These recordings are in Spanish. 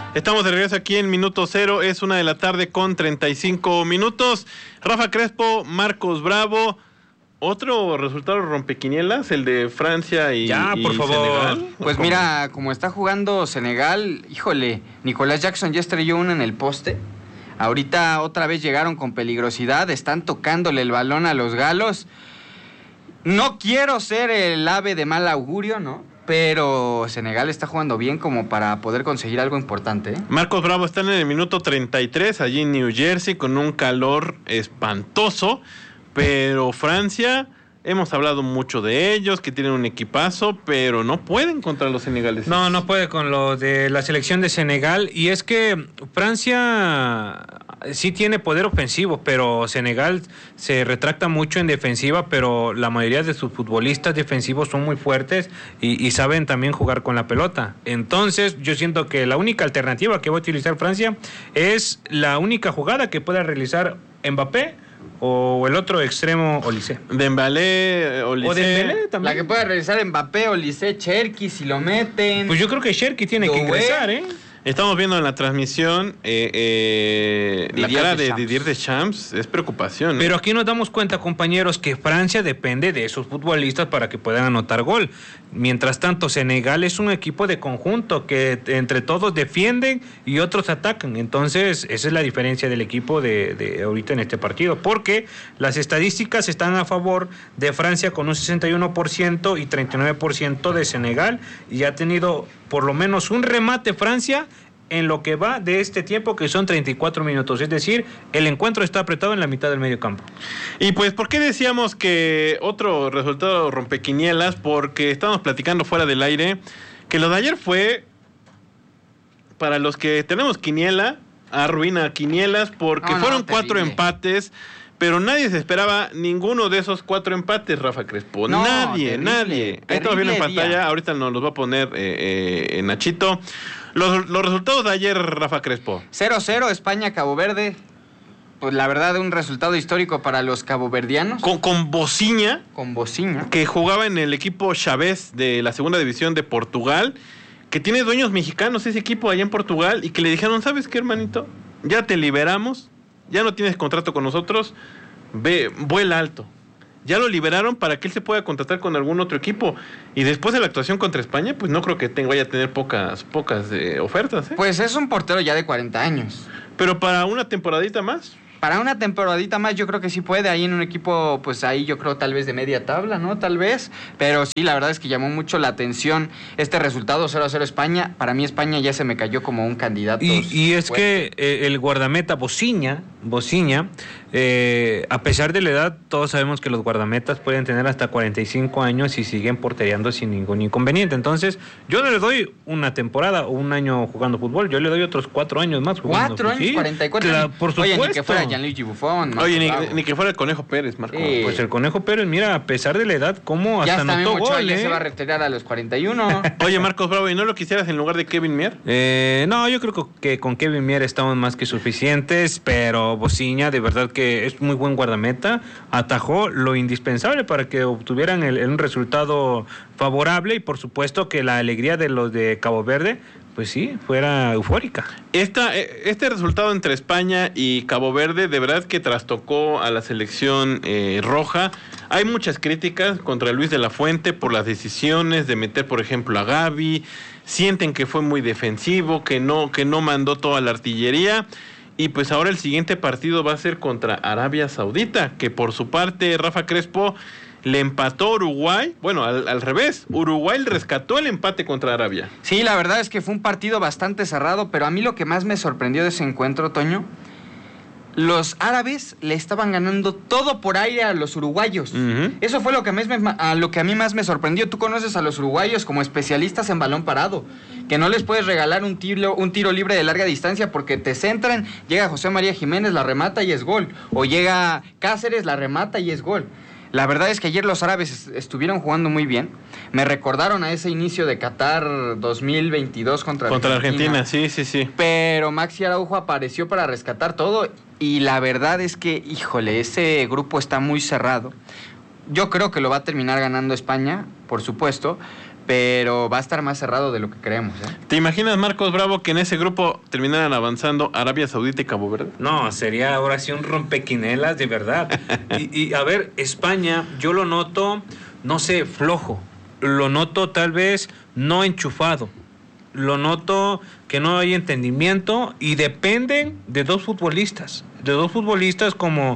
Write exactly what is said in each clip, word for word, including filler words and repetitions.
Estamos de regreso aquí en Minuto Cero, es una de la tarde con treinta y cinco minutos. Rafa Crespo, Marcos Bravo, otro resultado rompequinielas, el de Francia y, ya, por y favor. Senegal. Pues ¿Cómo? Mira, como está jugando Senegal, híjole, Nicolás Jackson ya estrelló una en el poste. Ahorita otra vez llegaron con peligrosidad, están tocándole el balón a los galos. No quiero ser el ave de mal augurio, ¿no? Pero Senegal está jugando bien como para poder conseguir algo importante, ¿eh? Marcos Bravo está en el minuto treinta y tres, allí en New Jersey, con un calor espantoso, pero Francia, hemos hablado mucho de ellos, que tienen un equipazo, pero no pueden contra los senegaleses. No, no puede con lo de la selección de Senegal, y es que Francia sí tiene poder ofensivo, pero Senegal se retracta mucho en defensiva, pero la mayoría de sus futbolistas defensivos son muy fuertes y, y saben también jugar con la pelota. Entonces yo siento que la única alternativa que va a utilizar Francia es la única jugada que pueda realizar Mbappé o el otro extremo, Olise. Dembélé, Olise. O Dembélé también. La que pueda realizar Mbappé, Olise, Cherki, si lo meten. Pues yo creo que Cherki tiene Doué. que ingresar, ¿eh? Estamos viendo en la transmisión eh, eh, la Didier cara de Deschamps. Didier Deschamps, es preocupación, ¿eh? Pero aquí nos damos cuenta, compañeros, que Francia depende de esos futbolistas para que puedan anotar gol. Mientras tanto, Senegal es un equipo de conjunto que entre todos defienden y otros atacan. Entonces, esa es la diferencia del equipo de, de ahorita en este partido. Porque las estadísticas están a favor de Francia con un sesenta y uno por ciento y treinta y nueve por ciento de Senegal. Y ha tenido por lo menos un remate Francia en lo que va de este tiempo, que son treinta y cuatro minutos. Es decir, el encuentro está apretado en la mitad del medio campo. Y pues, ¿por qué decíamos que otro resultado rompequinielas? Porque estábamos platicando fuera del aire que lo de ayer fue, para los que tenemos quiniela, arruina quinielas, porque No, no, fueron terrible. cuatro empates, pero nadie se esperaba ninguno de esos cuatro empates, Rafa Crespo. No, nadie, terrible, nadie. Ahí estamos viendo en terrible pantalla, día. ahorita nos los va a poner eh, eh, Nachito. Los, los resultados de ayer, Rafa Crespo. cero cero, España-Cabo Verde. Pues la verdad, un resultado histórico para los caboverdianos. Con, con Bociña, Con bocina. que jugaba en el equipo Chávez de la segunda división de Portugal, que tiene dueños mexicanos ese equipo allá en Portugal, y que le dijeron, ¿sabes qué, hermanito? Ya te liberamos, ya no tienes contrato con nosotros, ve, vuela alto. Ya lo liberaron para que él se pueda contratar con algún otro equipo. Y después de la actuación contra España, pues no creo que tenga, vaya a tener pocas, pocas eh, ofertas, ¿eh? Pues es un portero ya de cuarenta años. Pero para una temporadita más. Para una temporadita más yo creo que sí puede, ahí en un equipo, pues ahí yo creo tal vez de media tabla, ¿no? Tal vez, pero sí, la verdad es que llamó mucho la atención este resultado cero a cero España. Para mí España ya se me cayó como un candidato. Y, y es fuerte. que eh, el guardameta Bociña, Bociña eh, a pesar de la edad, todos sabemos que los guardametas pueden tener hasta cuarenta y cinco años y siguen portereando sin ningún inconveniente. Entonces, yo no le doy una temporada o un año jugando fútbol, yo le doy otros cuatro años más jugando. Cuatro años, Sí, cuarenta y cuatro claro, años. por supuesto. Oye, ni que fuera Gianluigi Buffon. Marco Oye, ni, Bravo. ni que fuera el Conejo Pérez, Marco. Sí. Pues el Conejo Pérez, mira, a pesar de la edad, cómo Ya hasta está anotó Memo Ochoa, gol, ya ¿eh? se va a retirar a los cuarenta y uno. Oye, Marcos Bravo, ¿y no lo quisieras en lugar de Kevin Mier? Eh, no, yo creo que con Kevin Mier estamos más que suficientes, pero Bociña de verdad que es muy buen guardameta, atajó lo indispensable para que obtuvieran el, el un resultado favorable y por supuesto que la alegría de los de Cabo Verde, pues sí, fuera eufórica. Esta, este resultado entre España y Cabo Verde de verdad que trastocó a la selección eh, roja. Hay muchas críticas contra Luis de la Fuente por las decisiones de meter, por ejemplo, a Gavi. Sienten que fue muy defensivo, que no, que no mandó toda la artillería. Y pues ahora el siguiente partido va a ser contra Arabia Saudita, que por su parte Rafa Crespo le empató a Uruguay. Bueno, al, al revés, Uruguay rescató el empate contra Arabia. Sí, la verdad es que fue un partido bastante cerrado, pero a mí lo que más me sorprendió de ese encuentro, Toño, los árabes le estaban ganando todo por aire a los uruguayos. Uh-huh. Eso fue lo que, a mí, a lo que a mí más me sorprendió. Tú conoces a los uruguayos como especialistas en balón parado, que no les puedes regalar un tiro, un tiro libre de larga distancia porque te centran, llega José María Jiménez, la remata y es gol, o llega Cáceres, la remata y es gol. La verdad es que ayer los árabes estuvieron jugando muy bien. Me recordaron a ese inicio de Qatar dos mil veintidós contra, Contra Argentina. la Argentina, sí, sí, sí. Pero Maxi Araujo apareció para rescatar todo y la verdad es que, híjole, ese grupo está muy cerrado. Yo creo que lo va a terminar ganando España, por supuesto, pero va a estar más cerrado de lo que creemos, ¿eh? ¿Te imaginas, Marcos Bravo, que en ese grupo terminaran avanzando Arabia Saudita y Cabo Verde? No, sería ahora sí un rompequinelas de verdad. y, y a ver, España, yo lo noto, no sé, flojo. Lo noto tal vez no enchufado. Lo noto que no hay entendimiento y dependen de dos futbolistas. De dos futbolistas como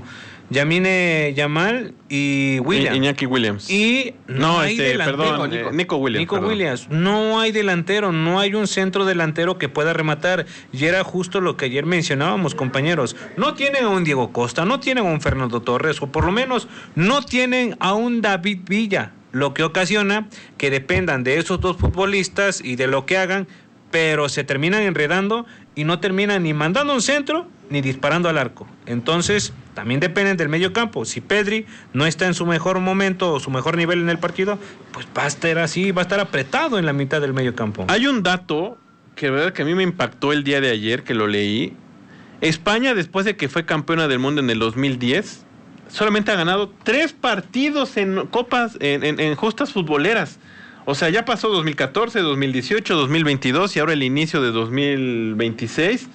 Yamine Yamal y Williams. I- Iñaki Williams. Y no, no, hay este, delantero. perdón, Nico, eh, Nico Williams. Nico perdón. Williams, no hay delantero, no hay un centro delantero que pueda rematar. Y era justo lo que ayer mencionábamos, compañeros. No tienen a un Diego Costa, no tienen a un Fernando Torres, o por lo menos no tienen a un David Villa, lo que ocasiona que dependan de esos dos futbolistas y de lo que hagan, pero se terminan enredando y no terminan ni mandando un centro ni disparando al arco. Entonces, también dependen del medio campo. Si Pedri no está en su mejor momento o su mejor nivel en el partido, pues va a estar así, va a estar apretado en la mitad del medio campo. Hay un dato que, de verdad, que a mí me impactó el día de ayer, que lo leí. España, después de que fue campeona del mundo en el dos mil diez, solamente ha ganado tres partidos en copas, en, en, en justas futboleras. O sea, ya pasó dos mil catorce, dos mil dieciocho, dos mil veintidós y ahora el inicio de dos mil veintiséis.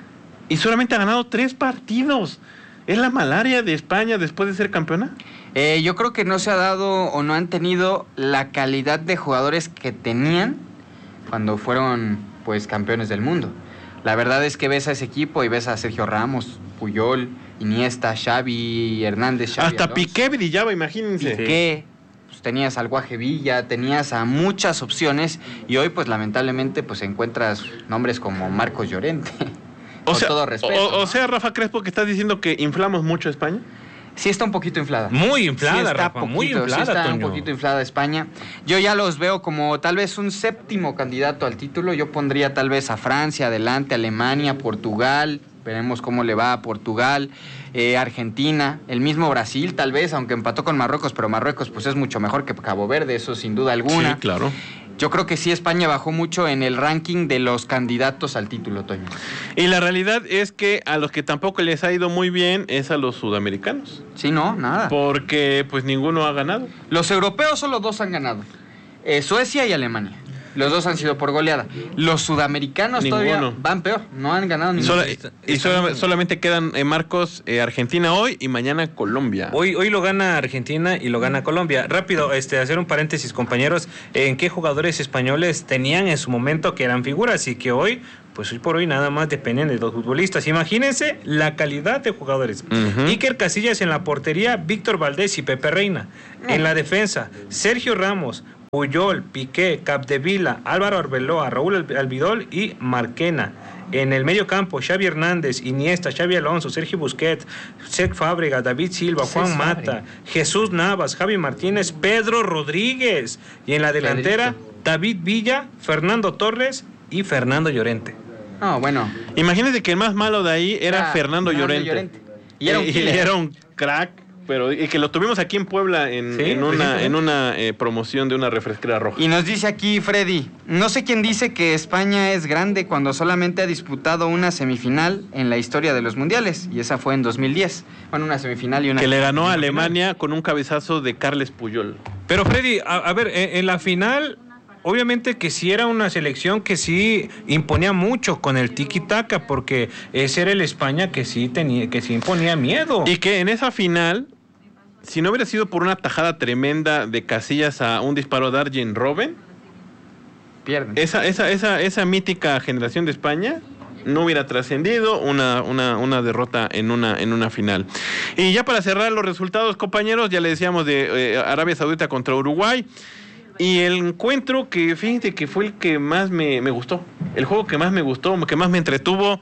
Y solamente ha ganado tres partidos. ¿Es la malaria de España después de ser campeona? Eh, yo creo que no se ha dado o no han tenido la calidad de jugadores que tenían cuando fueron pues campeones del mundo. La verdad es que ves a ese equipo y ves a Sergio Ramos, Puyol, Iniesta, Xavi Hernández, Xavi Hasta Alonso, Piqué brillaba, imagínense. Piqué, pues tenías al Guaje Villa, tenías a muchas opciones y hoy pues lamentablemente pues encuentras nombres como Marcos Llorente. O Con sea, todo respeto, o, o ¿no? sea, Rafa Crespo, que estás diciendo que inflamos mucho a España. Sí está un poquito inflada. Muy inflada, Sí está Rafa, poquito, muy inflada, sí está un Toño. poquito inflada España. Yo ya los veo como tal vez un séptimo candidato al título. Yo pondría tal vez a Francia, adelante, Alemania, Portugal. Veremos cómo le va a Portugal, eh, Argentina, el mismo Brasil tal vez, aunque empató con Marruecos, pero Marruecos pues es mucho mejor que Cabo Verde, eso sin duda alguna. Sí, claro. Yo creo que sí, España bajó mucho en el ranking de los candidatos al título, Toño. Y la realidad es que a los que tampoco les ha ido muy bien es a los sudamericanos. Sí, no, nada. Porque pues ninguno ha ganado. Los europeos solo dos han ganado, eh, Suecia y Alemania. Los dos han sido por goleada. Los sudamericanos Ninguno. todavía van peor, no han ganado ninguno. Sola- y sola- solamente quedan eh, Marcos, eh, Argentina hoy y mañana Colombia. Hoy, hoy lo gana Argentina y lo gana Colombia. Rápido, este, hacer un paréntesis, compañeros. ¿En qué jugadores españoles tenían en su momento que eran figuras y que hoy, pues hoy por hoy nada más dependen de dos futbolistas? Imagínense la calidad de jugadores. Ujú. Iker Casillas en la portería, Víctor Valdés y Pepe Reina. En la defensa, Sergio Ramos, Puyol, Piqué, Capdevila, Álvaro Arbeloa, Raúl Alb- Albidol y Marquena. En el medio campo, Xavi Hernández, Iniesta, Xavi Alonso, Sergio Busquets, Cesc Fábregas, David Silva, Juan Cesc Mata, Fábregas. Jesús Navas, Javi Martínez, Pedro Rodríguez. Y en la delantera, Pedrito. David Villa, Fernando Torres y Fernando Llorente. No, bueno. Imagínense que el más malo de ahí era Era Fernando, Fernando Llorente. Llorente. Y era un Eh, killer. era un crack, pero y que lo tuvimos aquí en Puebla en, Sí, en una, precisamente. en una eh, promoción de una refresquera roja. Y nos dice aquí Freddy, no sé quién dice que España es grande cuando solamente ha disputado una semifinal en la historia de los mundiales, y esa fue en dos mil diez. Bueno, una semifinal y una... Que le ganó a Una final. Alemania con un cabezazo de Carles Puyol. Pero Freddy, a, a ver, en, en la final, obviamente que sí era una selección que sí imponía mucho con el tiki-taka, porque ese era el España que sí tenía, que sí imponía miedo. Y que en esa final, si no hubiera sido por una tajada tremenda de Casillas a un disparo de Arjen Robben, Pierden. esa, esa, esa, esa mítica generación de España no hubiera trascendido una, una, una derrota en una, en una final. Y ya para cerrar los resultados, compañeros, ya le decíamos de eh, Arabia Saudita contra Uruguay. Y el encuentro que, fíjate que fue el que más me, me gustó, el juego que más me gustó, que más me entretuvo,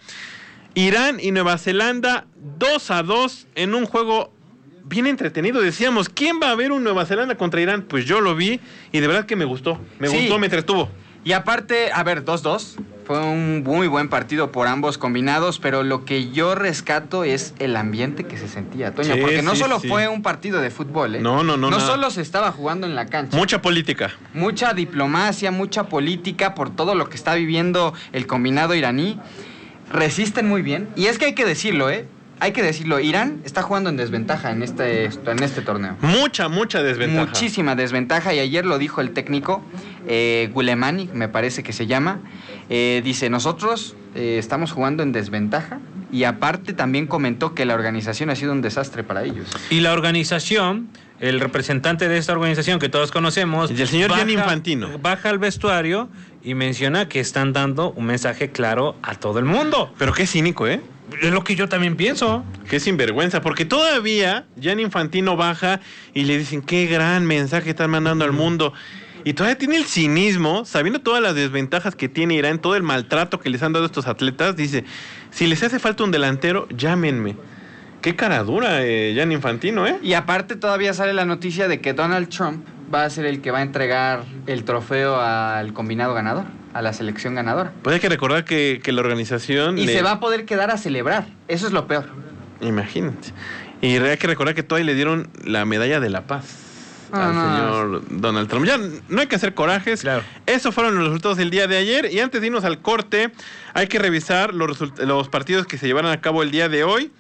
Irán y Nueva Zelanda, dos a dos en un juego bien entretenido. Decíamos, ¿quién va a ver un Nueva Zelanda contra Irán? Pues yo lo vi y de verdad que me gustó, me Sí. gustó, me entretuvo. Y aparte, a ver, dos dos. Fue un muy buen partido por ambos combinados, pero lo que yo rescato es el ambiente que se sentía, Toño. Sí, porque no sí, solo sí. fue un partido de fútbol, ¿eh? No, no, no, No nada. solo se estaba jugando en la cancha. Mucha política. Mucha diplomacia, mucha política por todo lo que está viviendo el combinado iraní. Resisten muy bien. Y es que hay que decirlo, ¿eh? hay que decirlo, Irán está jugando en desventaja en este, en este torneo. Mucha, mucha desventaja. Muchísima desventaja, y ayer lo dijo el técnico, eh, Gulemani, me parece que se llama, eh, dice, nosotros eh, estamos jugando en desventaja, y aparte también comentó que la organización ha sido un desastre para ellos. Y la organización, el representante de esta organización que todos conocemos, el señor baja, Gianni Infantino, baja al vestuario y menciona que están dando un mensaje claro a todo el mundo. Pero qué cínico, ¿eh? Es lo que yo también pienso. Qué sinvergüenza, porque todavía Gianni Infantino baja y le dicen qué gran mensaje están mandando al mundo. Y todavía tiene el cinismo, sabiendo todas las desventajas que tiene Irán, todo el maltrato que les han dado estos atletas, dice, si les hace falta un delantero, llámenme. Qué cara dura, eh, Gianni Infantino, ¿eh? Y aparte todavía sale la noticia de que Donald Trump va a ser el que va a entregar el trofeo al combinado ganador, a la selección ganadora. Pues hay que recordar que, que la organización... Y le... se va a poder quedar a celebrar, eso es lo peor. Imagínate. Y hay que recordar que todavía le dieron la medalla de la paz ah, al no. señor Donald Trump. Ya no hay que hacer corajes. Claro. Esos fueron los resultados del día de ayer. Y antes de irnos al corte, hay que revisar los, result- los partidos que se llevaron a cabo el día de hoy.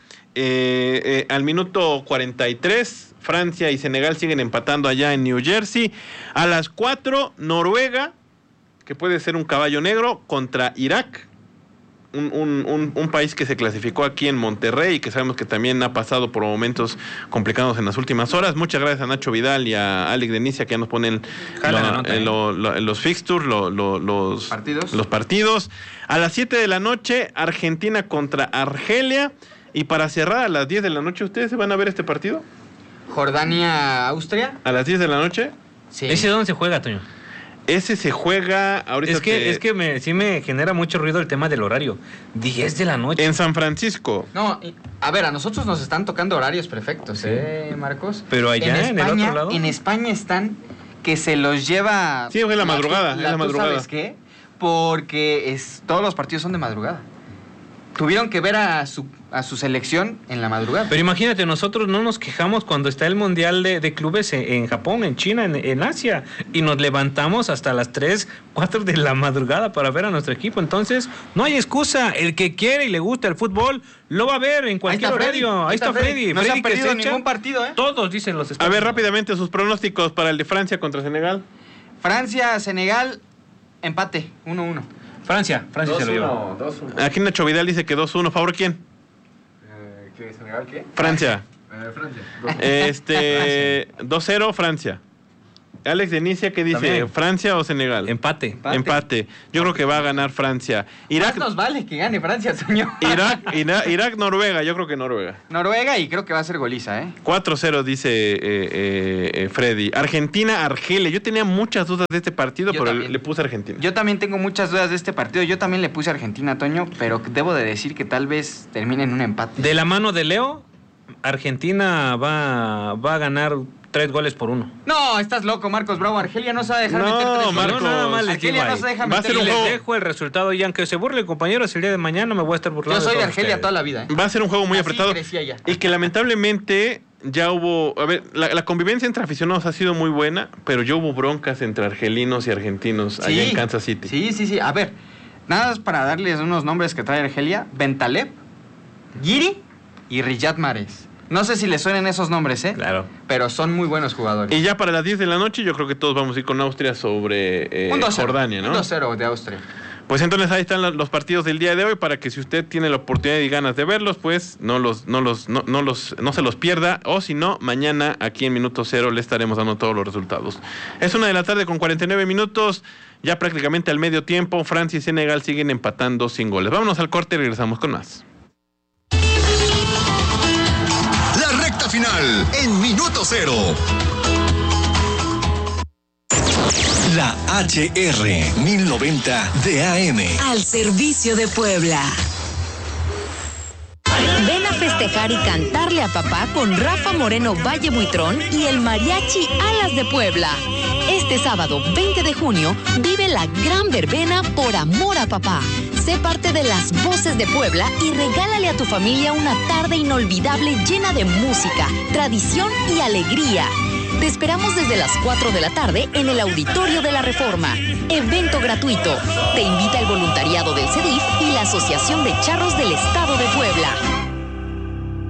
Eh, eh, al minuto cuarenta y tres, Francia y Senegal siguen empatando allá en New Jersey. A las cuatro, Noruega, que puede ser un caballo negro, contra Irak. Un, un, un, un país que se clasificó aquí en Monterrey y que sabemos que también ha pasado por momentos complicados en las últimas horas. Muchas gracias a Nacho Vidal y a Alex Denicia que ya nos ponen Jala lo, la nota, eh, eh. lo, lo, los fixtures, lo, lo, los, ¿Partidos? los partidos. A las siete de la noche, Argentina contra Argelia. Y para cerrar a las diez de la noche, ¿ustedes se van a ver este partido? Jordania, Austria. A las diez de la noche. Sí. ¿Ese dónde se juega, Toño? Ese se juega ahorita. Es que, te- es que me, sí me genera mucho ruido el tema del horario. diez de la noche. En San Francisco. No, y- a ver, a nosotros nos están tocando horarios perfectos, Sí. ¿eh, Marcos? Pero allá, en el España, otro lado. En España están que se los lleva... Sí, es la madrugada, es la ¿tú madrugada. ¿Sabes qué? Porque es, todos los partidos son de madrugada. Tuvieron que ver a su, a su selección en la madrugada. Pero imagínate, nosotros no nos quejamos cuando está el Mundial de, de Clubes en, en Japón, en China, en, en Asia, y nos levantamos hasta las tres, cuatro de la madrugada para ver a nuestro equipo. Entonces, no hay excusa. El que quiere y le gusta el fútbol, lo va a ver en cualquier Ahí está Freddy, horario. Ahí está Freddy. No se Freddy ha que perdido se echa ningún partido, ¿eh? Todos dicen los A expertos. ver, rápidamente, sus pronósticos para el de Francia contra Senegal. Francia, Senegal, empate, uno uno. Francia, Francia se lo lleva. dos uno. Aquí Nacho Vidal dice que dos uno. ¿Favor quién? Eh, ¿Qué? ¿Senegal qué? Francia. Eh, Francia. dos uno. Este, dos cero Francia. Alex Denicia, ¿qué dice? También. ¿Francia o Senegal? Empate. Empate. Empate. Yo creo que va a ganar Francia. Irak, Más nos vale que gane Francia, señor. Irak, Irak, Irak, Noruega. Yo creo que Noruega. Noruega, y creo que va a ser goliza, ¿eh? cuatro cero dice eh, eh, eh, Freddy. Argentina, Argelia. Yo tenía muchas dudas de este partido, Yo pero también. le puse Argentina. Yo también tengo muchas dudas de este partido. Yo también le puse a Argentina, Toño, pero debo de decir que tal vez termine en un empate. De la mano de Leo, Argentina va, va a ganar tres goles por uno. No, estás loco, Marcos Bravo. Argelia no se va a dejar No, meter tres Marcos. goles. No, nada más les Argelia digo no ahí. se deja Va a meter ser un Y goles. juego- les dejo el resultado, y aunque se burlen, compañeros, el día de mañana me voy a estar burlando. Yo soy de todos Argelia ustedes. toda la vida, ¿eh? Va a ser un juego muy Así apretado. crecí allá. Y que lamentablemente ya hubo. A ver, la, la convivencia entre aficionados ha sido muy buena, pero ya hubo broncas entre argelinos y argentinos allá en Kansas City. Sí, sí, sí. A ver, nada más para darles unos nombres que trae Argelia: Bentaleb, Giri y Riyad Mahrez. No sé si les suenan esos nombres, ¿eh? Claro. Pero son muy buenos jugadores. Y ya para las diez de la noche, yo creo que todos vamos a ir con Austria sobre eh, un dos cero. Jordania, ¿no? Un dos cero de Austria. Pues entonces ahí están los partidos del día de hoy para que si usted tiene la oportunidad y ganas de verlos, pues no los, no los, no, no los, no se los pierda, o si no, mañana aquí en Minuto Cero le estaremos dando todos los resultados. Es una de la tarde con cuarenta y nueve minutos, ya prácticamente al medio tiempo. Francia y Senegal siguen empatando sin goles. Vámonos al corte y regresamos con más. La recta final en Minuto Cero. La H R mil noventa de A M. Al servicio de Puebla. Ven a festejar y cantarle a papá con Rafa Moreno Valle Buitrón y el Mariachi Alas de Puebla. Este sábado veinte de junio vive la gran verbena Por Amor a Papá. Sé parte de las voces de Puebla y regálale a tu familia una tarde inolvidable llena de música, tradición y alegría. Te esperamos desde las cuatro de la tarde en el Auditorio de la Reforma. Evento gratuito. Te invita el voluntariado del C E D I F y la Asociación de Charros del Estado de Puebla.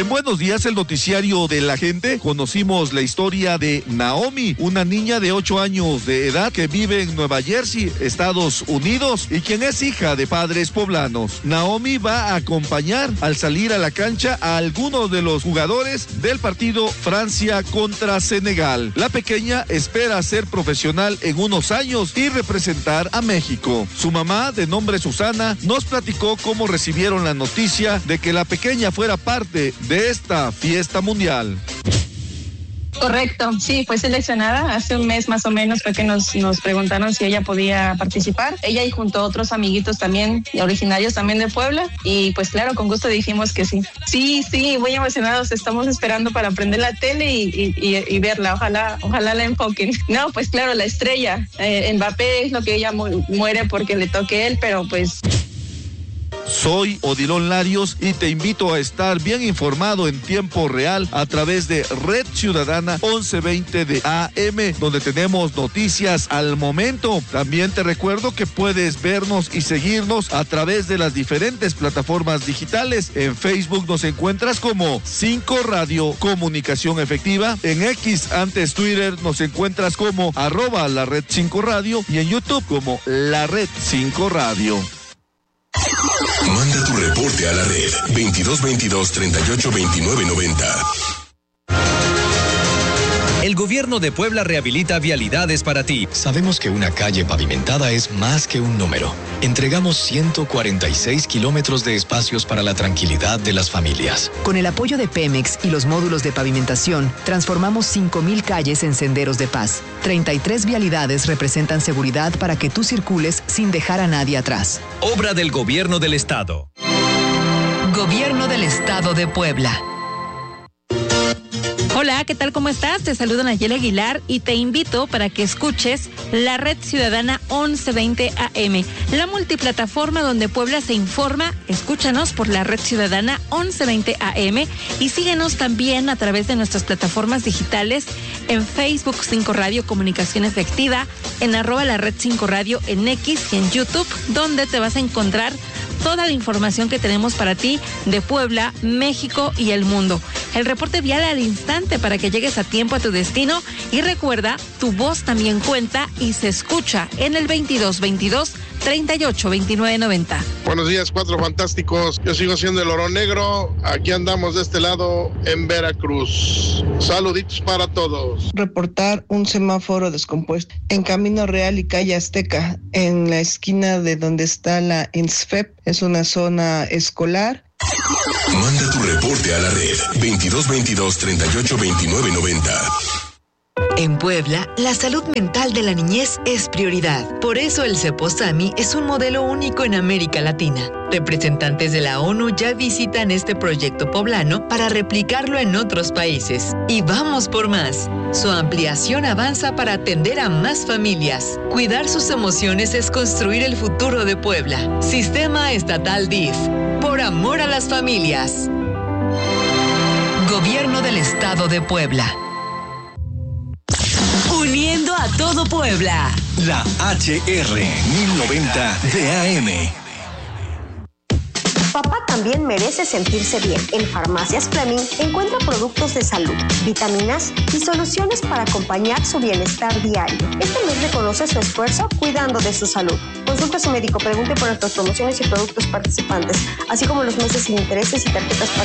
En Buenos Días, el noticiario de la gente, conocimos la historia de Naomi, una niña de ocho años de edad que vive en Nueva Jersey, Estados Unidos, y quien es hija de padres poblanos. Naomi va a acompañar al salir a la cancha a algunos de los jugadores del partido Francia contra Senegal. La pequeña espera ser profesional en unos años y representar a México. Su mamá, de nombre Susana, nos platicó cómo recibieron la noticia de que la pequeña fuera parte de esta fiesta mundial. Correcto, sí, fue seleccionada hace un mes más o menos, fue que nos, nos preguntaron si ella podía participar. Ella y junto a otros amiguitos también, originarios también de Puebla, y pues claro, con gusto dijimos que sí. Sí, sí, muy emocionados, estamos esperando para prender la tele y, y, y, y verla, ojalá, ojalá la enfoquen. No, pues claro, la estrella, eh, Mbappé es lo que ella mu- muere porque le toque él, pero pues... Soy Odilon Larios y te invito a estar bien informado en tiempo real a través de Red Ciudadana once veinte de A M, donde tenemos noticias al momento. También te recuerdo que puedes vernos y seguirnos a través de las diferentes plataformas digitales. En Facebook nos encuentras como cinco Radio Comunicación Efectiva. En X, antes Twitter, nos encuentras como arroba la Red cinco Radio y en YouTube como la Red cinco Radio. Manda tu reporte a la red veintidós veintidós treinta y ocho veintinueve noventa. El gobierno de Puebla rehabilita vialidades para ti. Sabemos que una calle pavimentada es más que un número. Entregamos ciento cuarenta y seis kilómetros de espacios para la tranquilidad de las familias. Con el apoyo de Pemex y los módulos de pavimentación, transformamos cinco mil calles en senderos de paz. treinta y tres vialidades representan seguridad para que tú circules sin dejar a nadie atrás. Obra del Gobierno del Estado. Gobierno del Estado de Puebla. Hola, ¿qué tal? ¿Cómo estás? Te saluda Nayeli Aguilar y te invito para que escuches la Red Ciudadana once veinte A M, la multiplataforma donde Puebla se informa. Escúchanos por la Red Ciudadana once veinte A M y síguenos también a través de nuestras plataformas digitales en Facebook cinco Radio Comunicación Efectiva, en arroba la Red cinco Radio en X y en YouTube, donde te vas a encontrar toda la información que tenemos para ti de Puebla, México y el mundo. El reporte vial al instante para que llegues a tiempo a tu destino y recuerda, tu voz también cuenta y se escucha en el veintidós veintidós treinta y ocho veintinueve noventa. Buenos días, Cuatro Fantásticos. Yo sigo siendo el Oro Negro. Aquí andamos de este lado en Veracruz. Saluditos para todos. Reportar un semáforo descompuesto en Camino Real y Calle Azteca, en la esquina de donde está la INSFEP. Es una zona escolar. Manda tu reporte a la red veintidós veintidós treinta y ocho veintinueve noventa. En Puebla, la salud mental de la niñez es prioridad. Por eso el CEPOSAMI es un modelo único en América Latina. Representantes de la ONU ya visitan este proyecto poblano para replicarlo en otros países. Y vamos por más. Su ampliación avanza para atender a más familias. Cuidar sus emociones es construir el futuro de Puebla. Sistema Estatal D I F. Por amor a las familias. Gobierno del Estado de Puebla. Uniendo a todo Puebla. La H R mil noventa de A M. Papá también merece sentirse bien. En Farmacias Fleming encuentra productos de salud, vitaminas y soluciones para acompañar su bienestar diario. Este mes reconoce su esfuerzo cuidando de su salud. Consulte a su médico, pregunte por nuestras promociones y productos participantes, así como los meses sin intereses y tarjetas